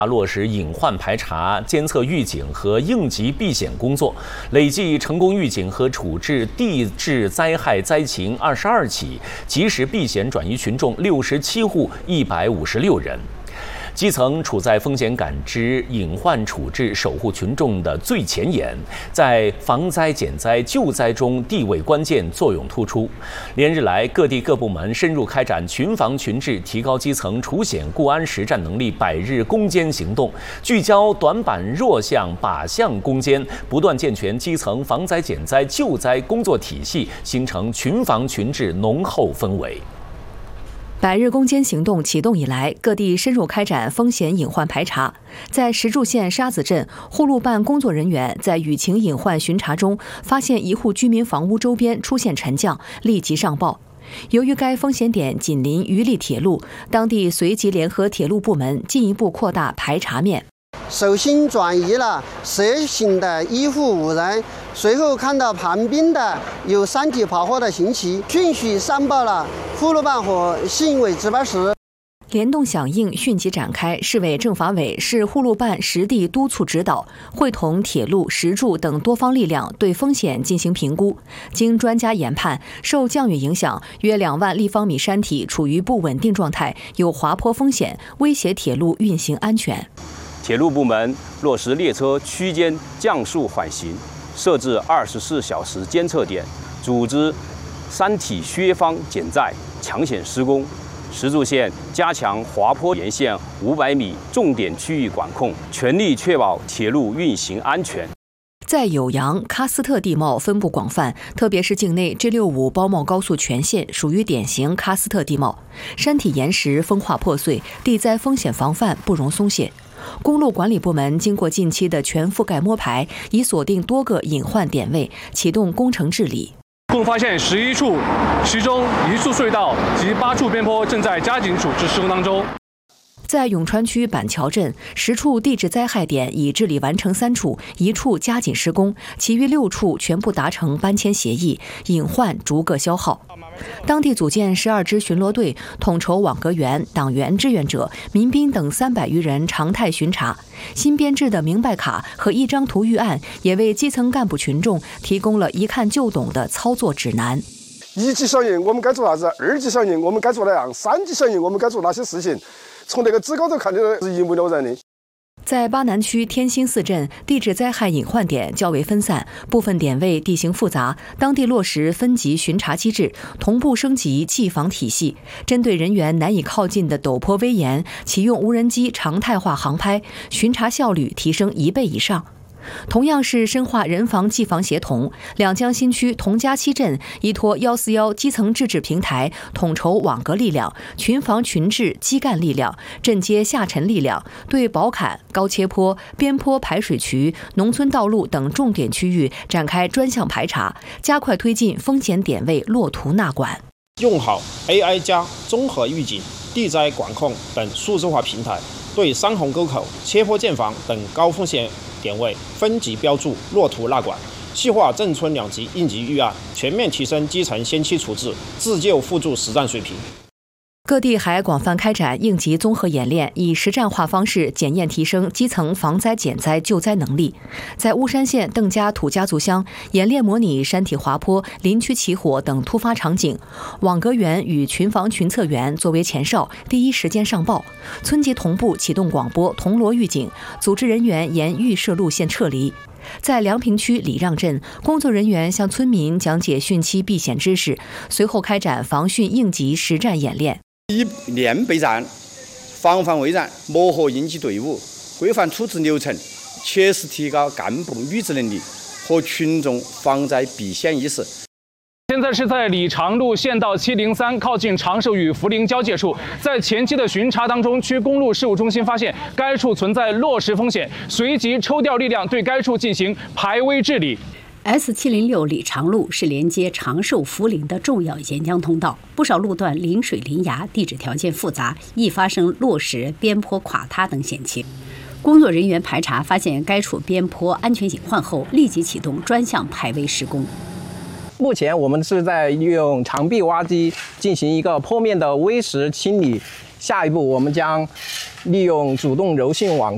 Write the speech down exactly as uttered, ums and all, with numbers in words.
落实隐患排查、监测预警和应急避险工作，累计成功预警和处置地质灾害灾情二十二起，及时避险转移群众六十七户一百五十六人。基层处在风险感知、隐患处置、守护群众的最前沿，在防灾减灾救灾中地位关键、作用突出。连日来，各地各部门深入开展群防群治、提高基层除险固安实战能力百日攻坚行动，聚焦短板弱项、靶向攻坚，不断健全基层防灾减灾救灾工作体系，形成群防群治浓厚氛围。 百日攻坚行动启动以来，各地深入开展风险隐患排查。在石柱县沙子镇，护路办工作人员在雨情隐患巡查中，发现一户居民房屋周边出现沉降，立即上报。由于该风险点紧邻榆林铁路，当地随即联合铁路部门进一步扩大排查面。 首先转移了涉险的一户五人，随后看到旁边的有山体爬坡的形迹，迅速上报了护路办和县委值班室。 联动响应，迅即展开。市委政法委、市护路办实地督促指导，会同铁路、石柱等多方力量对风险进行评估。经专家研判，受降雨影响，约两万立方米山体处于不稳定状态，有滑坡风险，威胁铁路运行安全。 铁路部门落实列车区间降速缓行，设置二十四小时监测点，组织山体削方减载、抢险施工。石柱县加强滑坡沿线五百米重点区域管控，全力确保铁路运行安全。 在酉阳，喀斯特地貌分布广泛，特别是境内 G 六十五 包贸高速全线属于典型喀斯特地貌，山体岩石风化破碎，地灾风险防范不容松懈。公路管理部门经过近期的全覆盖摸排，已锁定多个隐患点位，启动工程治理。 共发现十一处，其中一处隧道及八处边坡正在加紧处置施工当中。 在永川区板桥镇，十处地质灾害点已治理完成三处，一处加紧施工，其余六处全部达成搬迁协议，隐患逐个消耗。当地组建十二支巡逻队，统筹网格员、党员、志愿者、民兵等三百余人常态巡查。新编制的明白卡和一张图预案，也为基层干部群众提供了一看就懂的操作指南。 一级响应我们该做啥子，二级响应我们该做哪样，三级响应我们该做哪些事情，从这个纸高头看的是一目了然的。 在巴南区天心寺镇，地质灾害隐患点较为分散，部分点位地形复杂，当地落实分级巡查机制，同步升级技防体系，针对人员难以靠近的陡坡危岩，启用无人机常态化航拍，巡查效率提升一倍以上。同样是深化人防技防协同，两江新区同佳期镇依托一四一基层自治平台，统筹网格力量、群防群治基干力量、镇街下沉力量，对宝坎、高切坡、边坡排水渠、农村道路等重点区域展开专项排查，加快推进风险点位落图纳管。 用好 A I 加综合预警、地灾管控等数字化平台，对山洪沟口、切坡建房等高风险点位分级标注、落图纳管，细化镇村两级应急预案，全面提升基层先期处置、自救互助实战水平。 各地还广泛开展应急综合演练，以实战化方式检验提升基层防灾减灾救灾能力。在巫山县邓家土家族乡，演练模拟山体滑坡、林区起火等突发场景，网格员与群防群测员作为前哨，第一时间上报，村级同步启动广播铜锣预警，组织人员沿预设路线撤离。在梁平区礼让镇，工作人员向村民讲解汛期避险知识，随后开展防汛应急实战演练。 以练备战、防范未然、磨合应急队伍、规范处置流程，切实提高干部履职能力和群众防灾避险意识。 现在是在李长路县道七零三靠近长寿与涪陵交界处，在前期的巡查当中，区公路事务中心发现该处存在落石风险，随即抽调力量对该处进行排危治理。 S 七零六 李长路是连接长寿、涪陵的重要沿江通道，不少路段临水临崖，地质条件复杂，易发生落石、边坡垮塌等险情。工作人员排查发现该处边坡安全隐患后，立即启动专项排危施工。 目前我们是在利用长臂挖机进行一个坡面的危石清理，下一步我们将利用主动柔性网